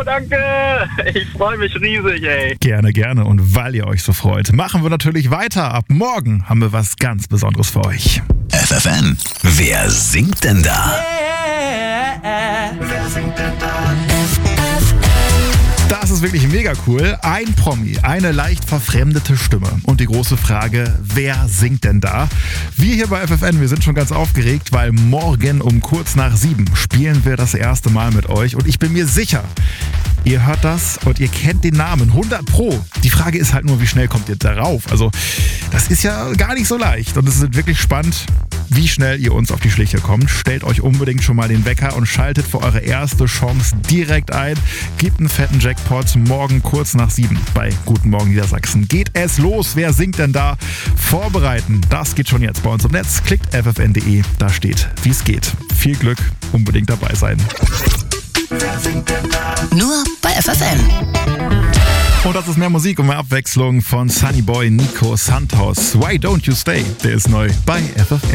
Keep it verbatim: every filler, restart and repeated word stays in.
danke. Ich freue mich riesig, ey. Gerne, gerne. Und weil ihr euch so freut, machen wir natürlich weiter. Ab morgen haben wir was ganz Besonderes für euch. F F N, wer singt denn da? Wer singt denn da? Das ist wirklich mega cool. Ein Promi, eine leicht verfremdete Stimme. Und die große Frage, wer singt denn da? Wir hier bei F F N, wir sind schon ganz aufgeregt, weil morgen um kurz nach sieben spielen wir das erste Mal mit euch. Und ich bin mir sicher, ihr hört das und ihr kennt den Namen. hundert Pro. Die Frage ist halt nur, wie schnell kommt ihr darauf? Also, das ist ja gar nicht so leicht. Und es ist wirklich spannend, wie schnell ihr uns auf die Schliche kommt. Stellt euch unbedingt schon mal den Wecker und schaltet für eure erste Chance direkt ein. Gebt einen fetten Jackpot morgen kurz nach sieben bei Guten Morgen Niedersachsen. Geht es los? Wer singt denn da? Vorbereiten, das geht schon jetzt bei uns im Netz. Klickt f f n punkt d e, da steht, wie es geht. Viel Glück, unbedingt dabei sein. Wer singt denn da? Nur bei F F N. Und das ist mehr Musik und mehr Abwechslung von Sunny Boy Nico Santos. Why Don't You Stay? Der ist neu bei F F N.